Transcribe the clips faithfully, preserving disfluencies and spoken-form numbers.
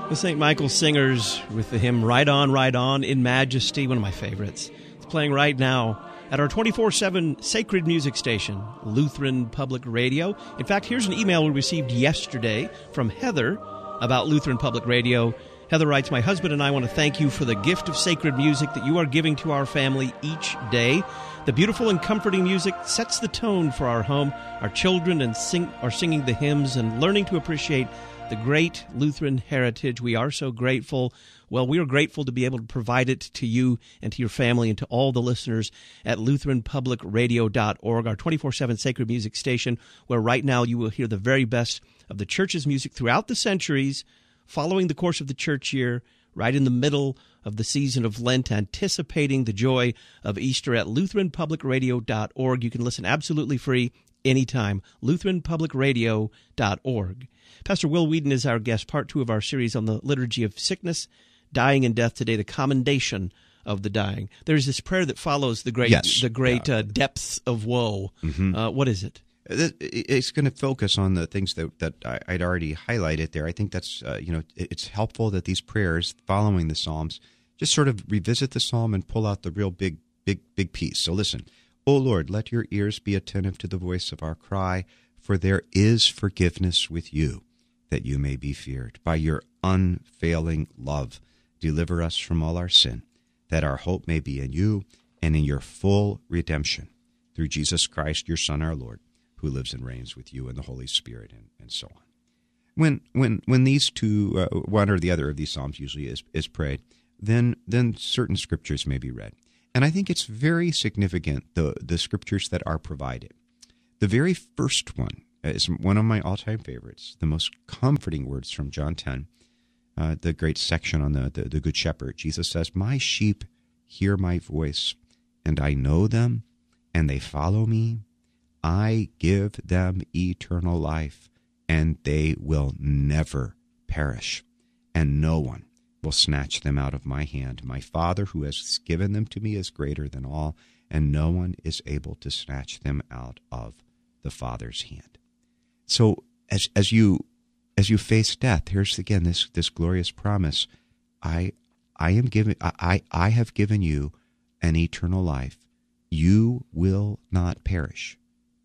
The Saint Michael Singers with the hymn Ride On, Ride On in Majesty, one of my favorites. It's playing right now at our twenty-four seven sacred music station, Lutheran Public Radio. In fact, here's an email we received yesterday from Heather about Lutheran Public Radio. Heather writes, "My husband and I want to thank you for the gift of sacred music that you are giving to our family each day. The beautiful and comforting music sets the tone for our home. Our children and sing, are singing the hymns and learning to appreciate the great Lutheran heritage. We are so grateful. Well, we are grateful to be able to provide it to you and to your family and to all the listeners at Lutheran Public Radio dot org, our twenty-four seven sacred music station, where right now you will hear the very best of the church's music throughout the centuries, following the course of the church year, right in the middle of the season of Lent, anticipating the joy of Easter at Lutheran Public Radio dot org. You can listen absolutely free anytime, Lutheran Public Radio dot org. Pastor Will Whedon is our guest, part two of our series on the liturgy of sickness, dying, and death today, the commendation of the dying. There's this prayer that follows the great, yes. the great yeah. uh, depths of woe. Mm-hmm. Uh, what is it? It's going to focus on the things that, that I'd already highlighted there. I think that's, uh, you know, it's helpful that these prayers following the Psalms just sort of revisit the Psalm and pull out the real big, big, big piece. So listen, O Lord, let your ears be attentive to the voice of our cry, for there is forgiveness with you, that you may be feared. By your unfailing love, deliver us from all our sin, that our hope may be in you and in your full redemption, through Jesus Christ, your Son, our Lord, who lives and reigns with you in the Holy Spirit, and, and so on. When when when these two, uh, one or the other of these psalms usually is, is prayed, then then certain scriptures may be read. And I think it's very significant, the, the scriptures that are provided. The very first one is one of my all-time favorites, the most comforting words from John ten, uh, the great section on the, the, the Good Shepherd. Jesus says, "My sheep hear my voice, and I know them, and they follow me. I give them eternal life, and they will never perish, and no one will snatch them out of my hand. My Father who has given them to me is greater than all, and no one is able to snatch them out of the Father's hand." So as as you as you face death, here's again this this glorious promise: I I am giving I I have given you an eternal life. You will not perish.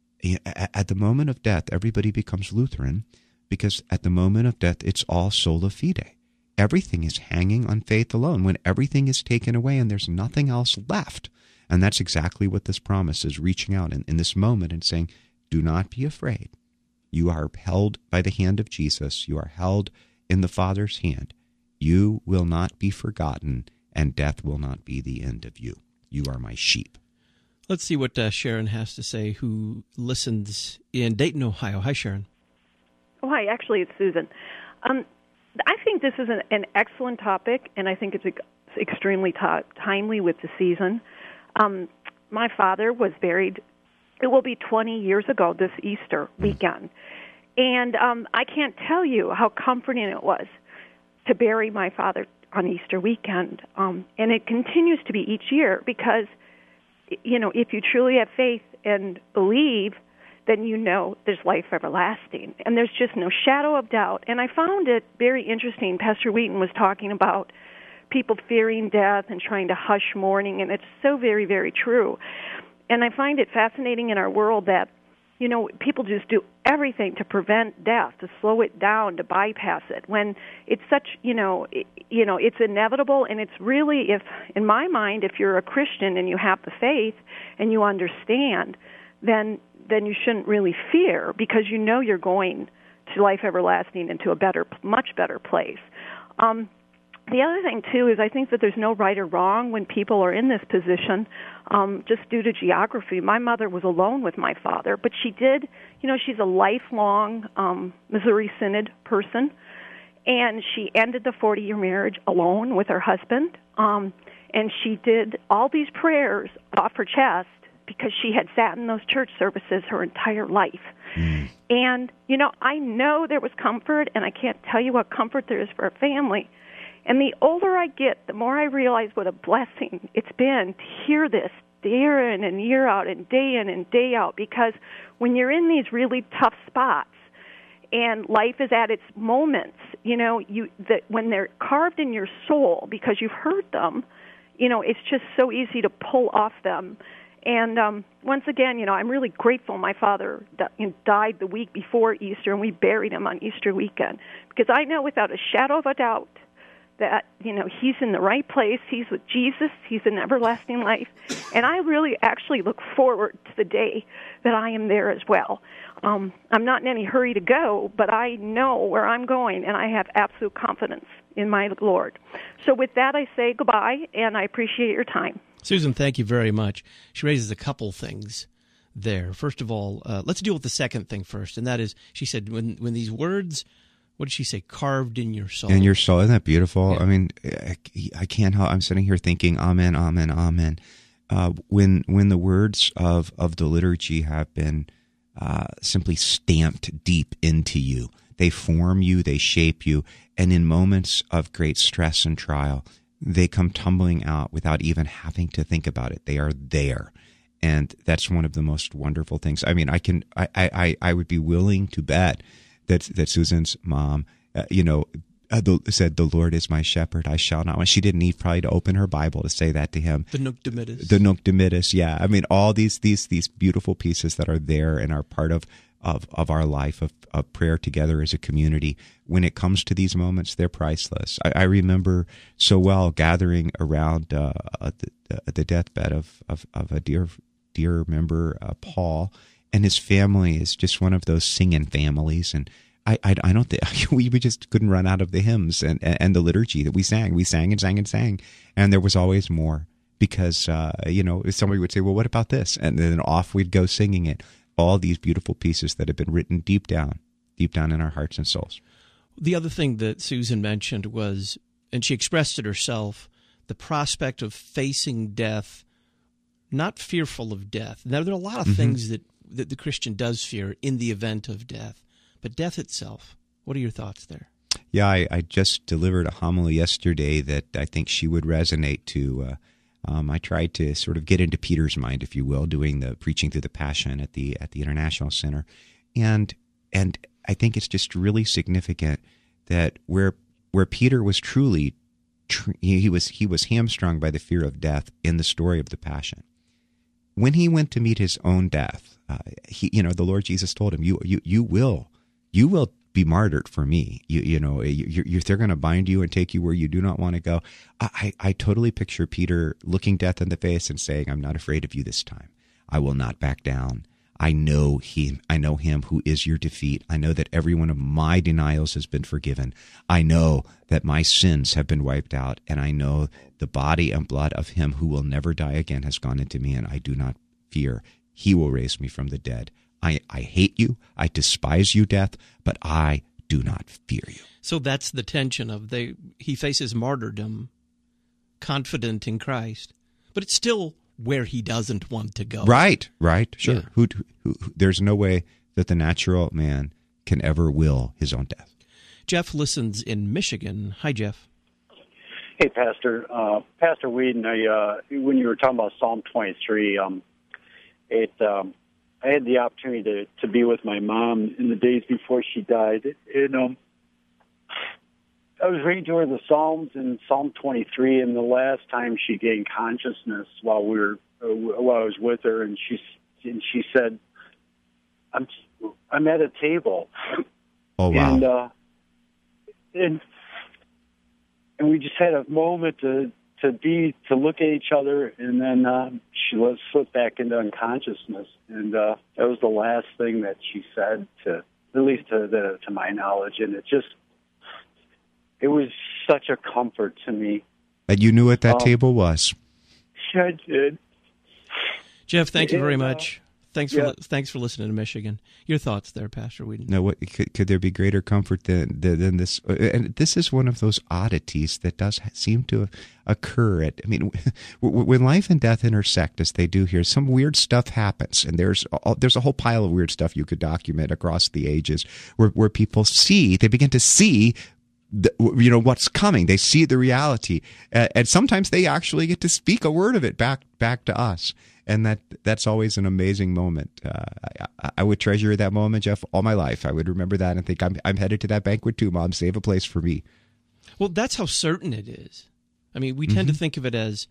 At the moment of death, everybody becomes Lutheran, because at the moment of death, it's all sola fide. Everything is hanging on faith alone. When everything is taken away and there's nothing else left. And that's exactly what this promise is, reaching out in, in this moment and saying, do not be afraid. You are held by the hand of Jesus. You are held in the Father's hand. You will not be forgotten, and death will not be the end of you. You are my sheep. Let's see what uh, Sharon has to say, who listens in Dayton, Ohio. Hi, Sharon. Oh, hi. Actually, it's Susan. Um, I think this is an, an excellent topic, and I think it's ex- extremely t- timely with the season. Um, my father was buried, it will be twenty years ago this Easter weekend. And um, I can't tell you how comforting it was to bury my father on Easter weekend. Um, and it continues to be each year because, you know, if you truly have faith and believe, then you know there's life everlasting. And there's just no shadow of doubt. And I found it very interesting. Pastor Wheaton was talking about people fearing death and trying to hush mourning, and it's so very, very true. And I find it fascinating in our world that, you know, people just do everything to prevent death, to slow it down, to bypass it, when it's such, you know, it, you know, it's inevitable. And it's really, if, in my mind, if you're a Christian and you have the faith and you understand, then then you shouldn't really fear, because you know you're going to life everlasting and to a better, much better place. Um, the other thing, too, is I think that there's no right or wrong when people are in this position, um, just due to geography. My mother was alone with my father, but she did, you know, she's a lifelong um, Missouri Synod person, and she ended the forty-year marriage alone with her husband, um, and she did all these prayers off her chest because she had sat in those church services her entire life. Mm. And, you know, I know there was comfort, and I can't tell you what comfort there is for a family. And the older I get, the more I realize what a blessing it's been to hear this year in and year out and day in and day out, because when you're in these really tough spots, and life is at its moments. You know, you that when they're carved in your soul because you've heard them, you know, it's just so easy to pull off them. And um, once again, you know, I'm really grateful my father di- died the week before Easter, and we buried him on Easter weekend, because I know without a shadow of a doubt that, you know, he's in the right place. He's with Jesus. He's in everlasting life. And I really actually look forward to the day that I am there as well. Um, I'm not in any hurry to go, but I know where I'm going, and I have absolute confidence in my Lord. So with that, I say goodbye, and I appreciate your time. Susan, thank you very much. She raises a couple things there. First of all, uh, let's deal with the second thing first, and that is, she said, when when these words, what did she say, carved in your soul? In your soul, isn't that beautiful? Yeah. I mean, I, I can't help, I'm sitting here thinking, amen, amen, amen. Uh, when when the words of, of the liturgy have been uh, simply stamped deep into you, they form you, they shape you, and in moments of great stress and trial, they come tumbling out without even having to think about it. They are there. And that's one of the most wonderful things. I mean, I can, I, I, I would be willing to bet that, that Susan's mom, uh, you know, uh, the, said, "The Lord is my shepherd, I shall not want." She didn't need probably to open her Bible to say that to him. The Nunc Dimittis. The Nunc Dimittis, yeah. I mean, all these, these, these beautiful pieces that are there and are part of, of, of our life of, of prayer together as a community. When it comes to these moments, they're priceless. I, I remember so well gathering around uh, the, the deathbed of, of, of a dear dear member, uh, Paul, and his family is just one of those singing families. And I, I, I don't think we just couldn't run out of the hymns and, and the liturgy that we sang. We sang and sang and sang, and there was always more because uh, you know, somebody would say, "Well, what about this?" And then off we'd go singing it. All these beautiful pieces that have been written deep down, deep down in our hearts and souls. The other thing that Susan mentioned was, and she expressed it herself, the prospect of facing death, not fearful of death. Now, there are a lot of mm-hmm. things that, that the Christian does fear in the event of death, but death itself, what are your thoughts there? Yeah, I, I just delivered a homily yesterday that I think she would resonate to. Uh, um, I tried to sort of get into Peter's mind, if you will, doing the preaching through the Passion at the at the International Center, and and I think it's just really significant that where where Peter was truly tr- he was he was hamstrung by the fear of death in the story of the Passion. When he went to meet his own death, uh, he you know the Lord Jesus told him, "You you you will you will." be martyred for me. You you know you, you, they're going to bind you and take you where you do not want to go. I, I totally picture Peter looking death in the face and saying, "I'm not afraid of you this time. I will not back down. I know him. I know him who is your defeat. I know that every one of my denials has been forgiven. I know that my sins have been wiped out, and I know the body and blood of him who will never die again has gone into me, and I do not fear. He will raise me from the dead. I, I hate you, I despise you, death, but I do not fear you." So that's the tension of they. He faces martyrdom, confident in Christ, but it's still where he doesn't want to go. Right, right, sure. Yeah. Who, who, who, there's no way that the natural man can ever will his own death. Jeff listens in Michigan. Hi, Jeff. Hey, Pastor. Uh, Pastor Whedon, I, uh, when you were talking about Psalm twenty-three, um, it... Um, I had the opportunity to, to be with my mom in the days before she died. And um, I was reading to her the Psalms in Psalm twenty-three, and the last time she gained consciousness while we were uh, while I was with her, and she and she said, "I'm I'm at a table." Oh wow! And uh, and and we just had a moment to. to be, to look at each other, and then uh, she was slipped back into unconsciousness. And uh, that was the last thing that she said, to at least to, the, to my knowledge. And it just, it was such a comfort to me. And you knew what that um, table was. I did. Jeff, thank you very and, uh, much. Thanks for yeah. li- thanks for listening to Michigan. Your thoughts there, Pastor Whedon? No, what could, could there be greater comfort than, than than this? And this is one of those oddities that does seem to occur. At I mean, when life and death intersect, as they do here, some weird stuff happens, and there's there's a whole pile of weird stuff you could document across the ages, where where people see, they begin to see. The, you know what's coming. They see the reality, uh, and sometimes they actually get to speak a word of it back back to us. and that that's always an amazing moment. Uh, I, I would treasure that moment, Jeff, all my life. I would remember that and think, I'm I'm headed to that banquet too, Mom. Save a place for me. Well, that's how certain it is. I mean, we tend mm-hmm. to think of it as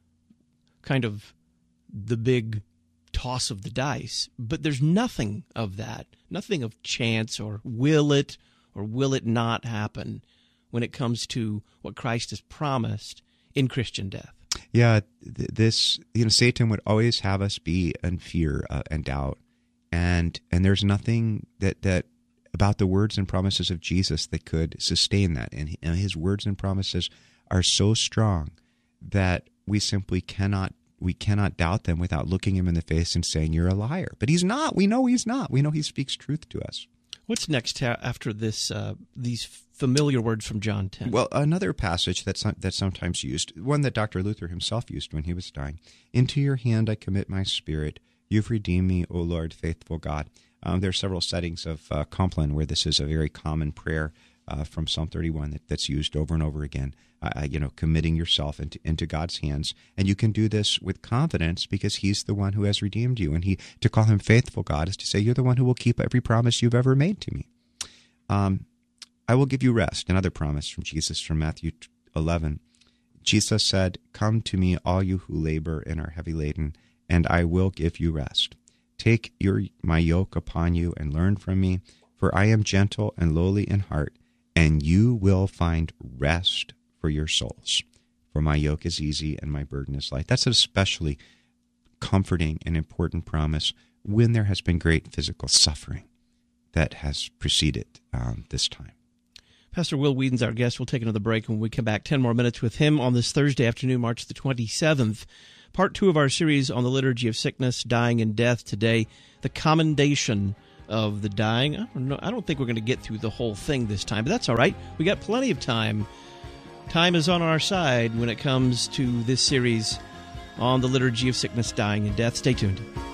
kind of the big toss of the dice, but there's nothing of that, nothing of chance or will it or will it not happen when it comes to what Christ has promised in Christian death. Yeah, th- this, you know, Satan would always have us be in fear uh, and doubt, and and there's nothing that, that about the words and promises of Jesus that could sustain that, and, and his words and promises are so strong that we simply cannot we cannot doubt them without looking him in the face and saying, you're a liar. But he's not. We know he's not. We know he speaks truth to us. What's next after this? Uh, these familiar words from John ten. Well, another passage that's that's sometimes used, one that Doctor Luther himself used when he was dying. Into your hand I commit my spirit. You've redeemed me, O Lord, faithful God. Um, there are several settings of uh, Compline where this is a very common prayer uh, from Psalm thirty-one that, that's used over and over again. Uh, you know, committing yourself into, into God's hands. And you can do this with confidence because he's the one who has redeemed you. And he to call him faithful God is to say, you're the one who will keep every promise you've ever made to me. Um, I will give you rest, another promise from Jesus from Matthew eleven. Jesus said, come to me, all you who labor and are heavy laden, and I will give you rest. Take your my yoke upon you and learn from me, for I am gentle and lowly in heart, and you will find rest for your souls. For my yoke is easy and my burden is light. That's an especially comforting and important promise when there has been great physical suffering that has preceded um, this time. Pastor Will Whedon's our guest. We'll take another break. When we come back, ten more minutes with him on this Thursday afternoon, March the twenty-seventh. Part two of our series on the liturgy of sickness, dying, and death today, the commendation of the dying. I don't know. I don't think we're going to get through the whole thing this time, but that's all right. We got plenty of time. Time is on our side when it comes to this series on the liturgy of sickness, dying, and death. Stay tuned.